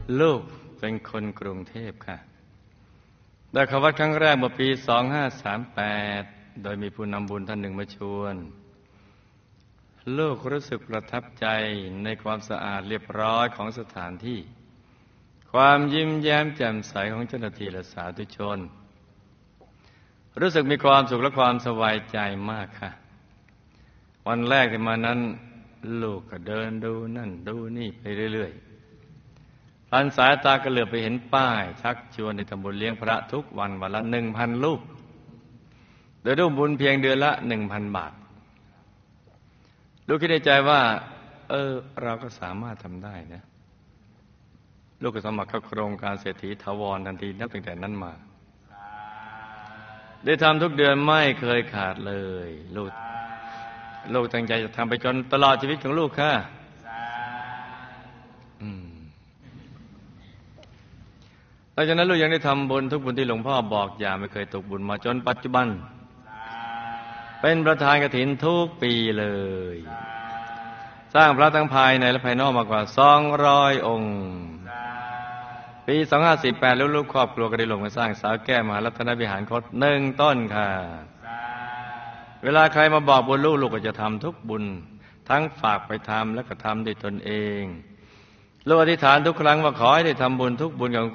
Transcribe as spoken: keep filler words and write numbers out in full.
ลูกเป็นคนกรุงเทพค่ะได้เข้าวัดครั้งแรกเมื่อปีสองห้าสามแปดโดยมีผู้นำบุญท่านหนึ่งมาชวนลูกรู้สึกประทับใจในความสะอาดเรียบร้อยของสถานที่ความยิ้มแย้มแจ่มใสของเจ้าหน้าที่และสาธุชนรู้สึกมีความสุขและความสบายใจมากค่ะวันแรกที่มานั้นลูกก็เดินดูนั่นดูนี่ไปเรื่อยๆพันสายตาก็เหลือบไปเห็นป้ายชักชวนในทำบุญเลี้ยงพระทุกวันวันละหนึ่งพันรูปโดยร่วมบุญเพียงเดือนละหนึ่งพันบาทลูกคิดในใจว่าเออเราก็สามารถทำได้นะลูกก็สมัครเข้าโครงการเศรษฐีถาวรทันทีนับตั้งแต่นั้นมาได้ทำทุกเดือนไม่เคยขาดเลยลูกลูกตั้งใจจะทำไปจนตลอดชีวิตของลูกค่ะหลังจากนั้นลูกยังได้ทำบุญทุกบุญที่หลวงพ่อบอกอย่าไม่เคยตกบุญมาจนปัจจุบันเป็นประธานกฐินทุกปีเลยสร้างพระทั้งภายในและภายนอกมากกว่าสองร้อยองค์ปีสองห้าสี่แปดลูกๆครอบครัวก็ได้ลงมาสร้างสาวแก้วมหารัตนวิหารคดหนึ่งต้นค่ะเวลาใครมาบอกบุญลูกลูกก็จะทำทุกบุญทั้งฝากไปทำและก็ทำด้วยตนเองลูกอธิษฐานทุกครั้งว่าขอให้ได้ทำบุญทุกบุญของ